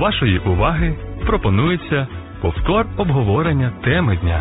вашої уваги пропонується повтор обговорення теми дня.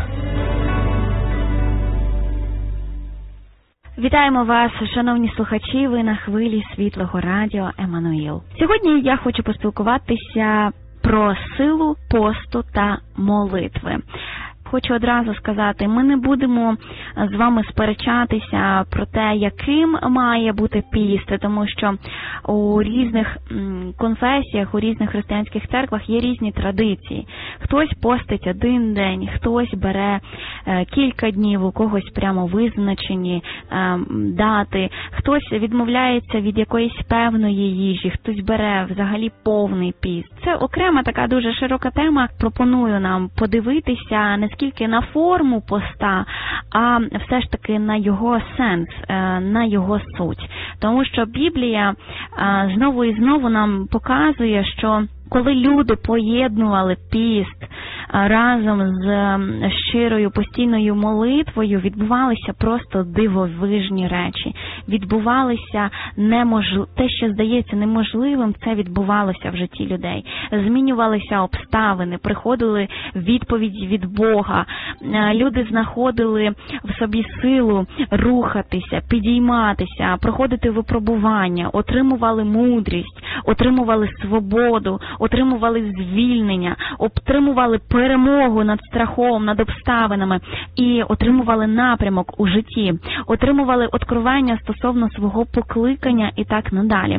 Вітаємо вас, шановні слухачі, ви на хвилі Світлого радіо Еммануїл. Сьогодні я хочу поспілкуватися про силу посту та молитви. Хочу одразу сказати, ми не будемо з вами сперечатися про те, яким має бути піст, тому що у різних конфесіях, у різних християнських церквах є різні традиції. Хтось постить один день, хтось бере кілька днів, у когось прямо визначені дати, хтось відмовляється від якоїсь певної їжі, хтось бере взагалі повний піст. Це окрема така дуже широка тема. Пропоную нам подивитися не скільки на форму поста, а все ж таки на його сенс, на його суть. Тому що Біблія знову і знову нам показує, що коли люди поєднували піст разом з щирою постійною молитвою, відбувалися просто дивовижні речі. Відбувалися те, що здається неможливим, це відбувалося в житті людей. Змінювалися обставини, приходили відповіді від Бога. Люди знаходили в собі силу рухатися, підійматися, проходити випробування, отримували мудрість, отримували свободу, отримували звільнення, отримували перемогу над страхом, над обставинами і отримували напрямок у житті, отримували откровення стосовно свого покликання і так надалі.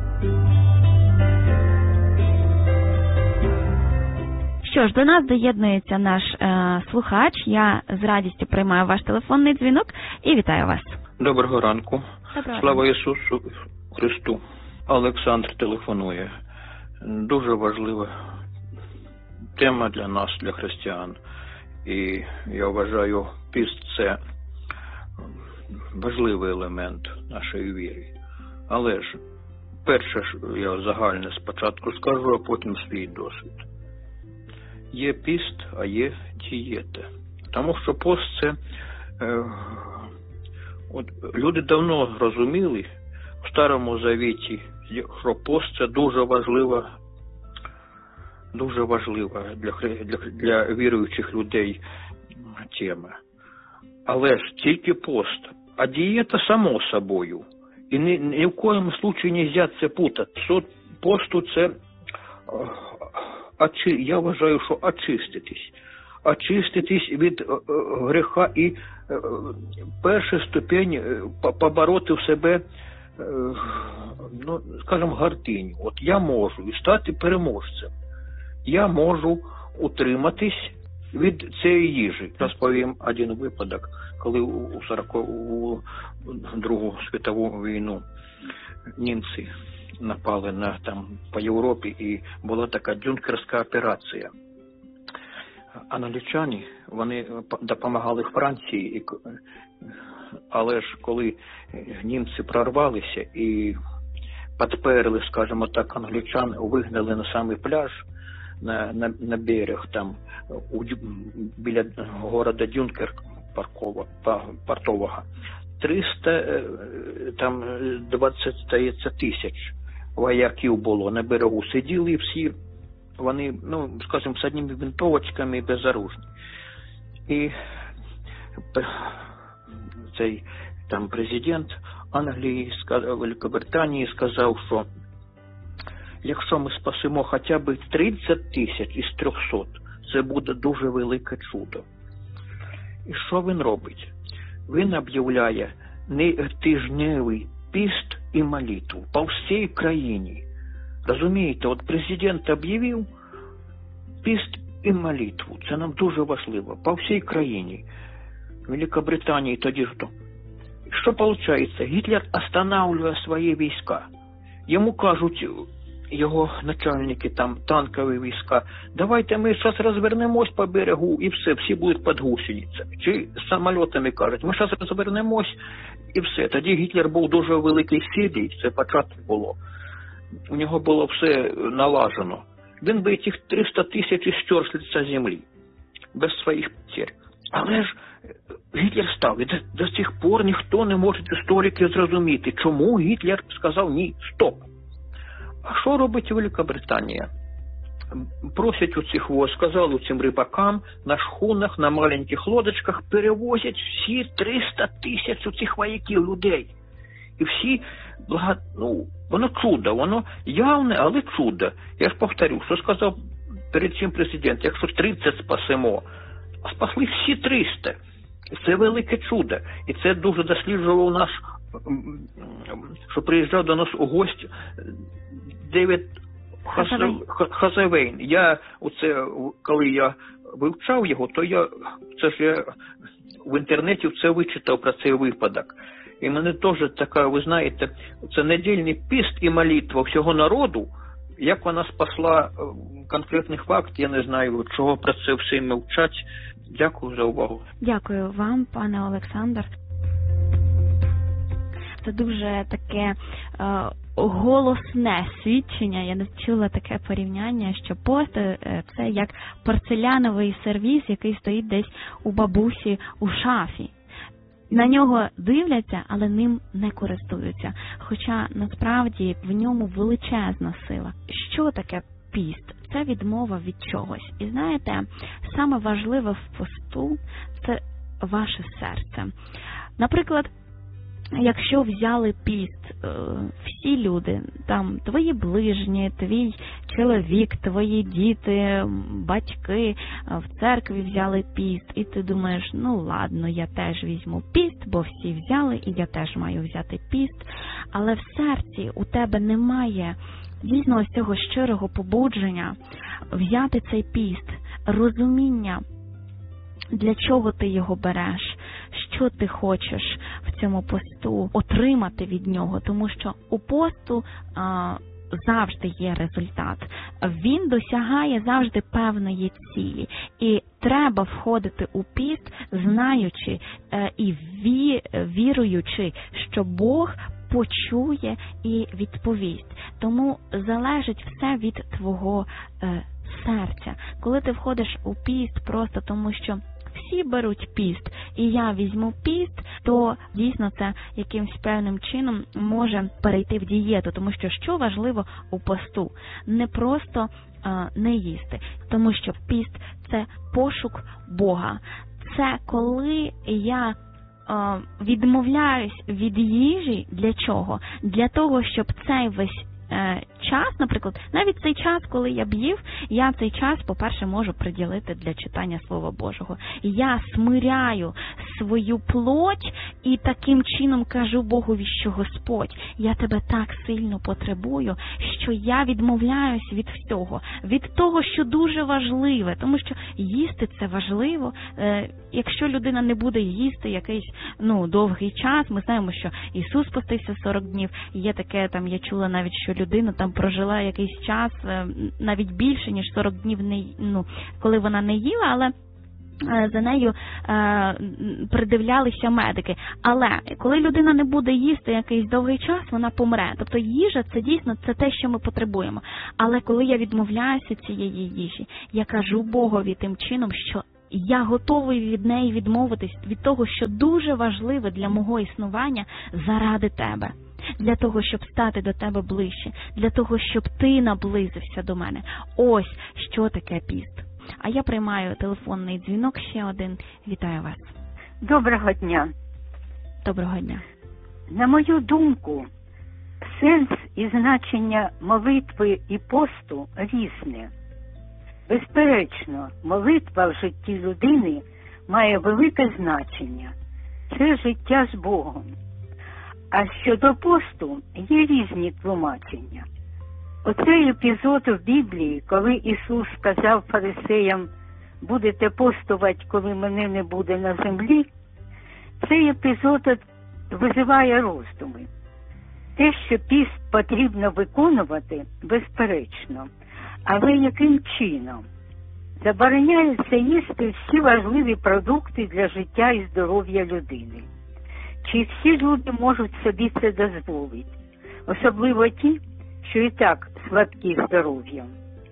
Що ж, до нас доєднується наш слухач. Я з радістю приймаю ваш телефонний дзвінок і вітаю вас. Доброго ранку. Доброго. Слава Ісусу Христу. Олександр телефонує. Дуже важлива тема для нас, для християн. І я вважаю, піст – це важливий елемент нашої віри. Але ж, перше, я загальне спочатку скажу, а потім свій досвід. Є піст, а є дієта. Тому що пост – це... люди давно розуміли в Старому Завіті, що пост – це дуже важлива для віруючих людей тема. Але ж тільки пост, а дієта само собою. І ні в коєму случаю нельзя це путати. Посту це, я вважаю, що очиститись від гріха і перша ступень побороти в себе, скажімо, гординю. От я можу і стати переможцем. Я можу утриматись від цієї їжі. Розповім один випадок, коли у Другу світову війну німці напали по Європі і була така Дюнкерська операція. Англічани, вони допомагали Франції, але ж коли німці прорвалися і підперли, скажімо так, англічан, вигнали на самий пляж, на берег, там, біля города Дюнкер портового, 320 тисяч вояків було на берегу. Сиділи всі, вони, скажімо, з одними винтовочками, безоружні. І цей там президент Англії, Великобританії сказав, що якщо ми спасемо хоча б 30 тисяч із 300, це буде дуже велике чудо. І що він робить? Він об'являє тижневий піст і молитву по всій країні. Розумієте, от президент об'явив піст і молитву. Це нам дуже важливо. По всій країні. В Великобританії тоді ж то. Що виходить? Гітлер останавливає свої війська. Йому кажуть його начальники, там, танкові війська, давайте ми зараз розвернемось по берегу і все, всі будуть під гусеницями. Чи з самолітами кажуть, ми зараз розвернемось і все. Тоді Гітлер був дуже великий силі, це початок було. У нього було все налажено. Він би цих 300 тисяч стер з лиця землі, без своїх потерь. Але ж Гітлер став, і до сих пор ніхто не може історики зрозуміти, чому Гітлер сказав ні, стоп. А що робить Великобританія? просять у цих сказали цим рибакам на шхунах, на маленьких лодочках, перевозять всі 300 тисяч у цих вояків людей. І всі, воно чудо, воно явне, але чудо. Я ж повторю, що сказав перед цим президент, якщо 30 спасемо, а спасли всі 300. Це велике чудо. І це дуже досліджував наш, що приїжджав до нас у гості, Девід Хазавейн. Коли я вивчав його, то я в інтернеті це вичитав про цей випадок. І мене теж така, ви знаєте, це недільний піст і молитва всього народу, як вона спасла конкретних фактів, я не знаю, чого про це всі мовчать. Дякую за увагу. Дякую вам, пане Олександр. Це дуже таке голосне свідчення. Я не чула таке порівняння, що пост – це як порцеляновий сервіз, який стоїть десь у бабусі у шафі. На нього дивляться, але ним не користуються. Хоча, насправді, в ньому величезна сила. Що таке піст? Це відмова від чогось. І знаєте, саме важливе в посту – це ваше серце. Наприклад, якщо взяли піст всі люди, там твої ближні, твій чоловік, твої діти, батьки в церкві взяли піст, і ти думаєш, ладно, я теж візьму піст, бо всі взяли, і я теж маю взяти піст. Але в серці у тебе немає дійсно ось цього щирого побудження взяти цей піст, розуміння, для чого ти його береш, що ти хочеш в цьому посту отримати від нього, тому що у посту завжди є результат. Він досягає завжди певної цілі. І треба входити у піст, знаючи і віруючи, що Бог почує і відповість. Тому залежить все від твого серця. Коли ти входиш у піст просто тому, що всі беруть піст, і я візьму піст, то дійсно це якимсь певним чином може перейти в дієту, тому що важливо у посту? Не просто не їсти, тому що піст – це пошук Бога. Це коли я відмовляюсь від їжі. Для чого? Для того, щоб цей весь час, наприклад, навіть цей час, коли я б їв, я цей час, по-перше, можу приділити для читання Слова Божого. Я смиряю свою плоть і таким чином кажу Богові, що Господь, я тебе так сильно потребую, що я відмовляюсь від всього, від того, що дуже важливе, тому що їсти це важливо. Якщо людина не буде їсти якийсь, довгий час, ми знаємо, що Ісус постився 40 днів, є таке, я чула навіть, що людина там прожила якийсь час, навіть більше, ніж 40 днів, коли вона не їла, але за нею придивлялися медики. Але коли людина не буде їсти якийсь довгий час, вона помре. Тобто їжа – це дійсно це те, що ми потребуємо. Але коли я відмовляюся цієї їжі, я кажу Богові тим чином, що я готовий від неї відмовитись, від того, що дуже важливе для мого існування заради тебе. Для того, щоб стати до тебе ближче, для того, щоб ти наблизився до мене. Ось, що таке піст. А я приймаю телефонний дзвінок, ще один. Вітаю вас. Доброго дня. Доброго дня. На мою думку, сенс і значення молитви і посту різне. Безперечно, молитва в житті людини має велике значення. Це життя з Богом. А щодо посту є різні тлумачення. Оцей епізод в Біблії, коли Ісус сказав фарисеям, будете постувати, коли мене не буде на землі, цей епізод визиває роздуми. Те, що піст потрібно виконувати, безперечно. Але яким чином? Забороняється їсти всі важливі продукти для життя і здоров'я людини. Чи всі люди можуть собі це дозволити? Особливо ті, що і так слабкі здоров'ям.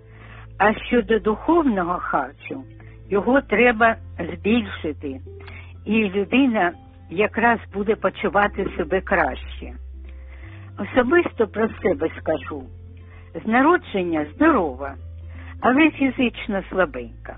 А щодо духовного харчу, його треба збільшити, і людина якраз буде почувати себе краще. Особисто про себе скажу. З народження здорова, але фізично слабенька.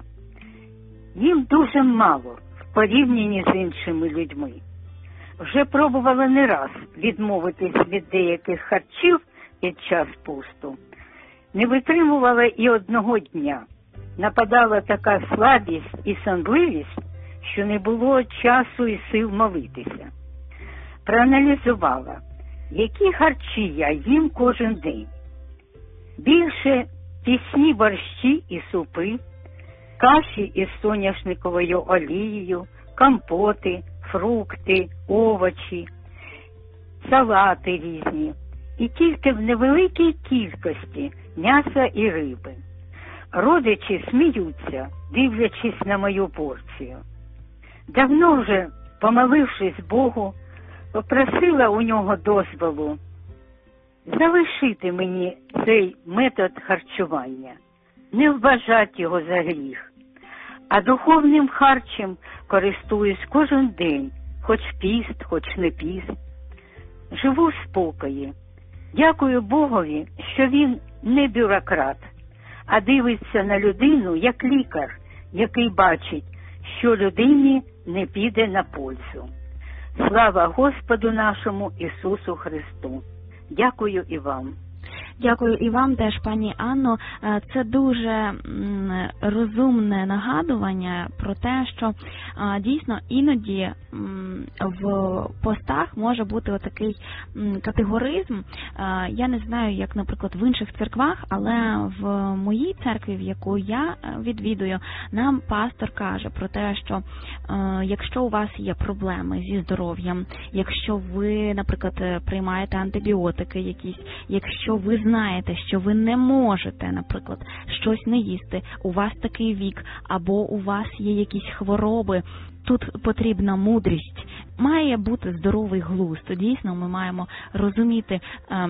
Їм дуже мало в порівнянні з іншими людьми. Вже пробувала не раз відмовитись від деяких харчів під час посту. Не витримувала і одного дня. Нападала така слабість і сонливість, що не було часу і сил молитися. Проаналізувала, які харчі я їм кожен день. Більше пісні борщі і супи, каші із соняшниковою олією, компоти, фрукти, овочі, салати різні. І тільки в невеликій кількості м'яса і риби. Родичі сміються, дивлячись на мою порцію. Давно вже, помолившись Богу, попросила у нього дозволу залишити мені цей метод харчування, не вважати його за гріх. А духовним харчем користуюсь кожен день, хоч піст, хоч не піст. Живу в спокої. Дякую Богові, що він не бюрократ, а дивиться на людину як лікар, який бачить, що людині не піде на пользу. Слава Господу нашому Ісусу Христу! Дякую і вам. Дякую і вам теж, пані Анно. Це дуже розумне нагадування про те, що дійсно іноді в постах може бути отакий категоризм. Я не знаю, як, наприклад, в інших церквах, але в моїй церкві, в яку я відвідую, нам пастор каже про те, що якщо у вас є проблеми зі здоров'ям, якщо ви, наприклад, приймаєте антибіотики якісь, якщо ви знаєте, що ви не можете, наприклад, щось не їсти, у вас такий вік, або у вас є якісь хвороби, тут потрібна мудрість, має бути здоровий глузд. Дійсно, ми маємо розуміти,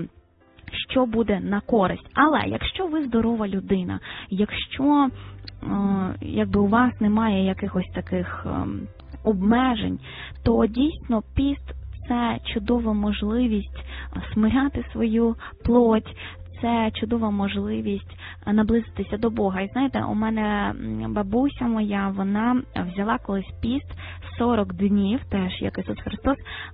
що буде на користь. Але якщо ви здорова людина, якщо якби у вас немає якихось таких обмежень, то дійсно піст – це чудова можливість смиряти свою плоть, це чудова можливість наблизитися до Бога. І знаєте, у мене бабуся моя, вона взяла колись піст 40 днів, теж як Ісус Христос,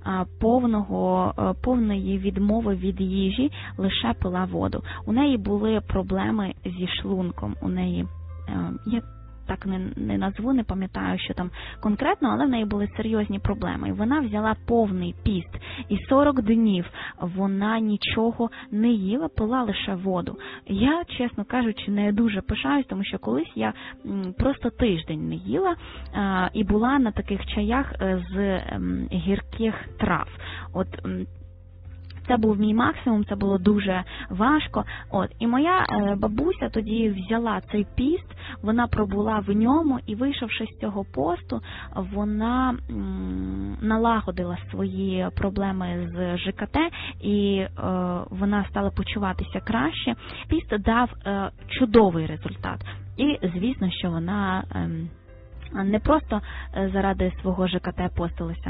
повної відмови від їжі, лише пила воду. У неї були проблеми зі шлунком, у неї, я так не назву, не пам'ятаю, що там конкретно, але в неї були серйозні проблеми. І вона взяла повний піст. І 40 днів вона нічого не їла, пила лише воду. Я, чесно кажучи, не дуже пишаюсь, тому що колись я просто тиждень не їла і була на таких чаях з гірких трав. От це був мій максимум, це було дуже важко. І моя бабуся тоді взяла цей піст, вона пробула в ньому, і вийшовши з цього посту, вона налагодила свої проблеми з ЖКТ, і вона стала почуватися краще. Піст дав чудовий результат. І, звісно, що вона не просто заради свого ЖКТ постилася,